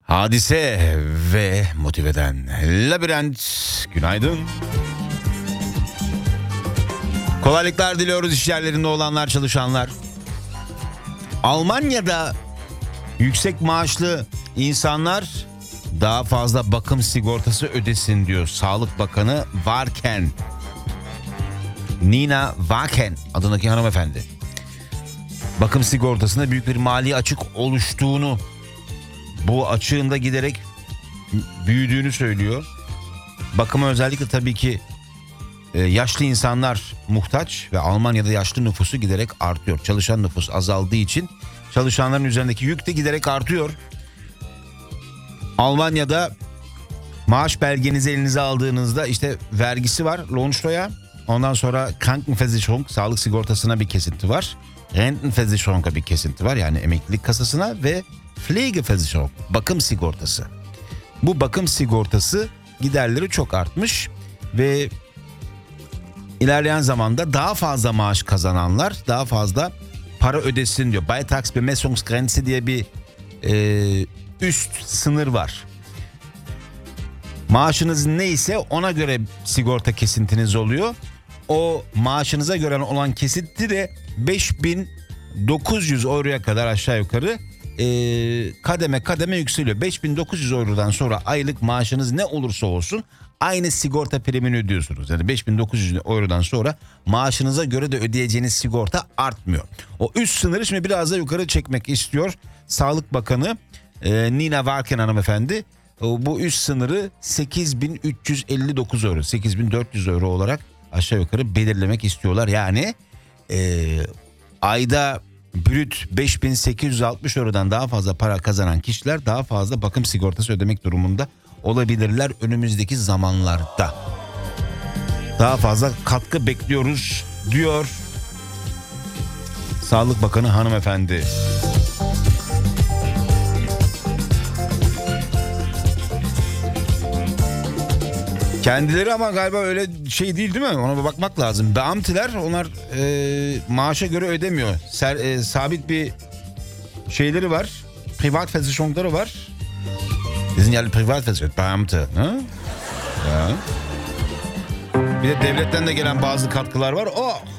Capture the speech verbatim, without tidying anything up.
Hadise ve Motive'den Labirent, günaydın. Kolaylıklar diliyoruz iş yerlerinde olanlar, çalışanlar. Almanya'da yüksek maaşlı insanlar daha fazla bakım sigortası ödesin diyor Sağlık Bakanı Wagen. Nina Wagen adındaki hanımefendi. Bakım sigortasında büyük bir mali açık oluştuğunu, bu açığın da giderek büyüdüğünü söylüyor. Bakıma özellikle tabii ki yaşlı insanlar muhtaç ve Almanya'da yaşlı nüfusu giderek artıyor. Çalışan nüfus azaldığı için çalışanların üzerindeki yük de giderek artıyor. Almanya'da maaş belgenizi elinize aldığınızda işte vergisi var Lohnsteuer. Ondan sonra Krankenversicherung, sağlık sigortasına bir kesinti var. Rentenversicherung'a bir kesinti var, yani emeklilik kasasına, ve Pflegeversicherung, bakım sigortası. Bu bakım sigortası giderleri çok artmış ve ilerleyen zamanda daha fazla maaş kazananlar daha fazla para ödesin diyor. Beitragsbemessungsgrenze diye bir e, üst sınır var. Maaşınız neyse ona göre sigorta kesintiniz oluyor. O maaşınıza göre olan kesinti de beş bin dokuz yüz euroya kadar aşağı yukarı e, kademe kademe yükseliyor. beş bin dokuz yüz eurodan sonra aylık maaşınız ne olursa olsun aynı sigorta primini ödüyorsunuz. Yani beş bin dokuz yüz eurodan sonra maaşınıza göre de ödeyeceğiniz sigorta artmıyor. O üst sınırı şimdi biraz da yukarı çekmek istiyor Sağlık Bakanı e, Nina Wagen hanımefendi. Bu üst sınırı sekiz bin üç yüz elli dokuz euro, sekiz bin dört yüz euro olarak aşağı yukarı belirlemek istiyorlar. Yani e, ayda brüt beş bin sekiz yüz altmış eurodan daha fazla para kazanan kişiler daha fazla bakım sigortası ödemek durumunda olabilirler önümüzdeki zamanlarda. Daha fazla katkı bekliyoruz diyor Sağlık Bakanı hanımefendi. Kendileri ama galiba öyle şey değil, değil mi? Ona bir bakmak lazım. Beamtiler, onlar e, maaşa göre ödemiyor. Ser, e, sabit bir şeyleri var. Privatversicherungları var. Wir sind ja alle Privatversicherung, Beamte. Ne? Ya. Bir de devletten de gelen bazı katkılar var. Oh!